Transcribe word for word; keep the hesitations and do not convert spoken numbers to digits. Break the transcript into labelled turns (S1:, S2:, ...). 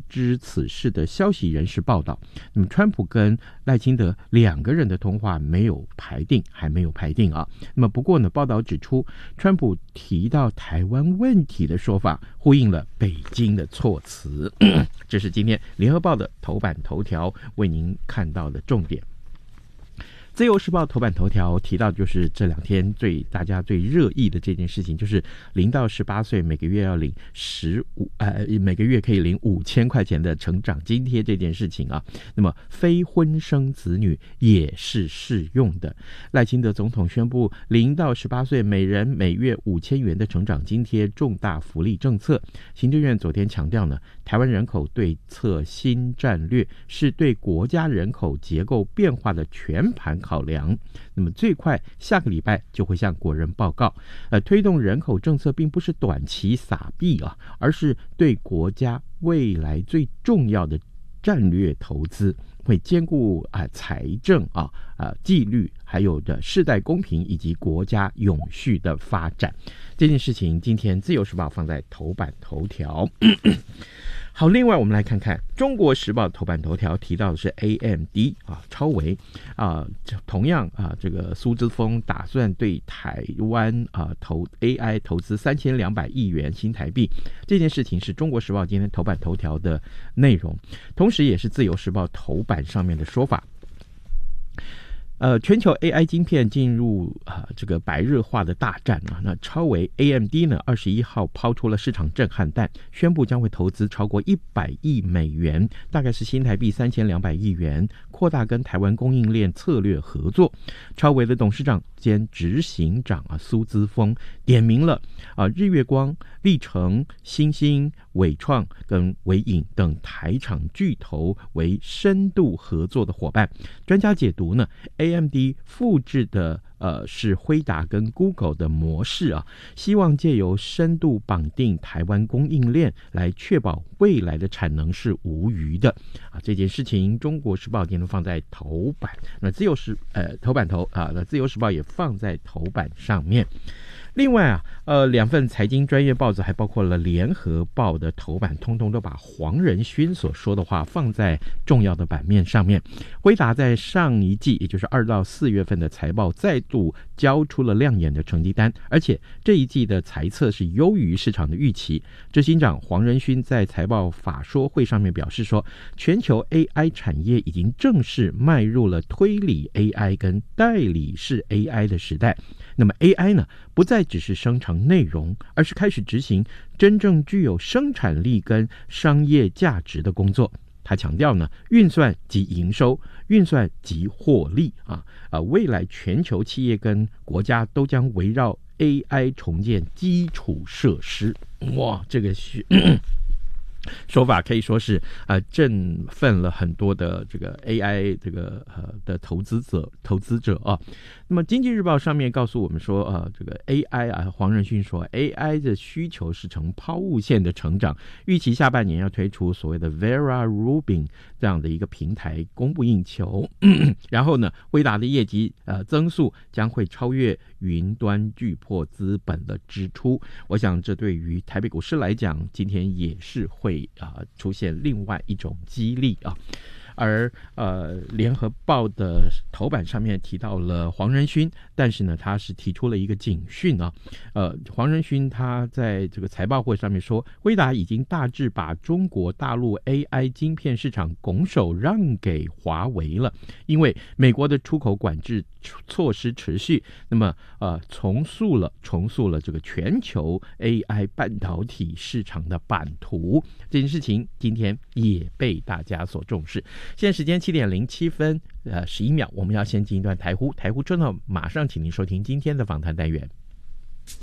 S1: 知此事的消息人士报道，那么川普跟赖清德两个人的通话没有排定，还没有排定啊。那么不过呢，报道指出，川普提到台湾问题的说法呼应了北京的措辞。这是今天联合报的头版头条为您看到的重点。自由时报头版头条提到，就是这两天最大家最热议的这件事情，就是零到十八岁每个月要领十五呃每个月可以领五千块钱的成长津贴这件事情啊。那么非婚生子女也是适用的。赖清德总统宣布零到十八岁每人每月五千元的成长津贴重大福利政策。行政院昨天强调呢，台湾人口对策新战略是对国家人口结构变化的全盘考量，那么最快下个礼拜就会向国人报告。呃，推动人口政策并不是短期撒币啊，而是对国家未来最重要的战略投资，会兼顾啊、呃、财政啊啊、呃、纪律，还有的世代公平以及国家永续的发展。这件事情今天自由时报放在头版头条。好，另外我们来看看中国时报头版头条提到的是 A M D 啊，超微啊，同样啊，这个苏姿丰打算对台湾啊投 A I 投资三千两百亿元新台币，这件事情是中国时报今天头版头条的内容，同时也是自由时报头版上面的说法。呃，全球 A I 晶片进入啊、呃、这个白热化的大战啊，那超微 A M D 呢，二十一号抛出了市场震撼弹，宣布将会投资超过一百亿美元，大概是新台币三千两百亿元，扩大跟台湾供应链策略合作。超微的董事长兼执行长啊苏姿丰点名了啊日月光、力成、新兴、伟创跟伟影等台厂巨头为深度合作的伙伴。专家解读呢 ，A M D 复制的呃是辉达跟 Google 的模式啊，希望借由深度绑定台湾供应链，来确保未来的产能是无虞的啊。这件事情，中国时报今天放在头版，那自由时呃头版头啊，那自由时报也放在头版上面。另外啊，呃，两份财经专业报纸还包括了联合报的头版，通通都把黄仁勋所说的话放在重要的版面上面。辉达在上一季，也就是二到四月份的财报再度交出了亮眼的成绩单，而且这一季的财测是优于市场的预期。执行长黄仁勋在财报法说会上面表示说，全球 A I 产业已经正式迈入了推理 A I 跟代理式 A I 的时代。那么 A I 呢，不再只是生成内容，而是开始执行真正具有生产力跟商业价值的工作。他强调呢，运算及营收，运算及获利啊啊，未来全球企业跟国家都将围绕 A I 重建基础设施。哇，这个是说法可以说是呃振奋了很多的这个 A I 这个呃的投资者投资者啊。那么经济日报上面告诉我们说，呃这个 A I 啊，黄仁勋说 A I 的需求是呈抛物线的成长，预期下半年要推出所谓的 Vera Rubin 这样的一个平台，供不应求。然后呢，辉达的业绩呃增速将会超越云端巨破资本的支出。我想这对于台北股市来讲，今天也是会啊、呃、出现另外一种激励啊。而呃，联合报的头版上面提到了黄仁勋，但是呢，他是提出了一个警讯啊。呃，黄仁勋他在这个财报会上面说，辉达已经大致把中国大陆 A I 晶片市场拱手让给华为了，因为美国的出口管制措施持续，那么呃，重塑了重塑了这个全球 A I 半导体市场的版图。这件事情今天也被大家所重视。现在时间七点零七分，呃，十一秒，我们要先进一段台呼，台呼之后马上请您收听今天的访谈单元。